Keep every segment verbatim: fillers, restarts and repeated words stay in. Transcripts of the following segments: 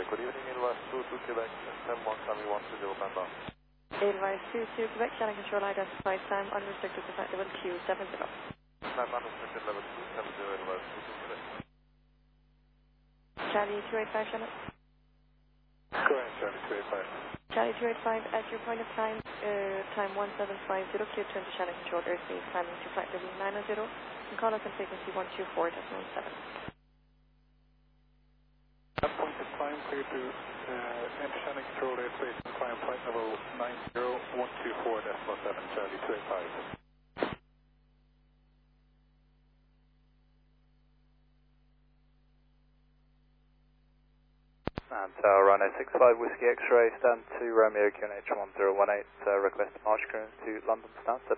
good evening, Edelweiss two two Quebec, seven one seven one two zero, Panda. Edelweiss two two Quebec, channel control identified, time unrestricted to flight level two seven zero. Time unrestricted level two seven zero, Edelweiss two two Quebec. Charlie two eight five, channel. Correct, Charlie two eight five. Charlie two eight five, at your point of time, uh, time one seven five zero, clear to enter channel control airspace, climbing to flight level nine zero, and call us on frequency one two four point seven. At point of time, clear to uh, enter channel control airspace and climb flight level nine zero one two four point seven, Charlie two eight five. And uh, runway six five Whiskey X-ray, stand to Romeo Q N H one zero one eight, uh, request departure clearance to London Stansted.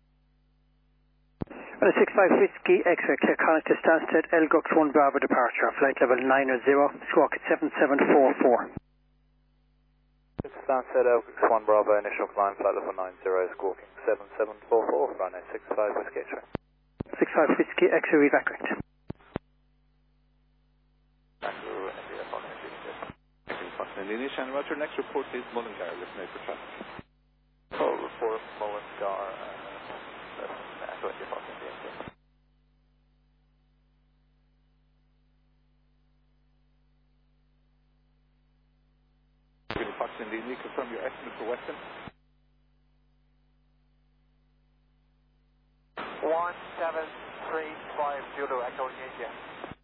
Runway six five Whiskey X-ray, clear connect to Stansted, L G U X one Bravo departure, flight level nine zero, squawk at seven seven four four. Stansted, L G U X one Bravo, initial climb, flight level nine zero, squawking seven seven four four, runway six five Whiskey X-ray. six five Whiskey X-ray, read back correct. Initial roger, next report is Mullingar, listening for traffic. Oh, report Mullingar, uh, that's what you're talking about. Can you Fox India, can you confirm your estimate for Western? one seven three five Zulu, Echo India.